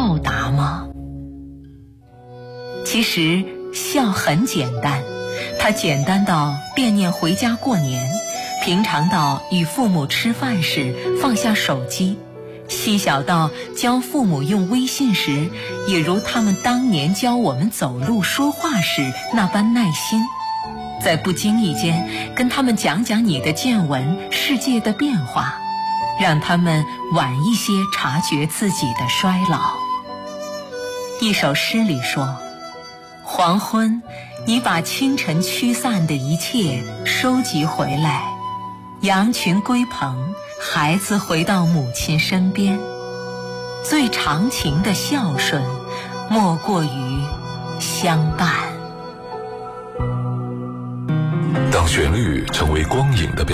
报答吗？其实孝很简单，它简单到惦念回家过年，平常到与父母吃饭时放下手机，细小到教父母用微信时，也如他们当年教我们走路说话时那般耐心，在不经意间跟他们讲讲你的见闻、世界的变化，让他们晚一些察觉自己的衰老。一首诗里说，黄昏，你把清晨驱散的一切收集回来，羊群归棚，孩子回到母亲身边。最长情的孝顺，莫过于相伴。 当旋律成为光影的表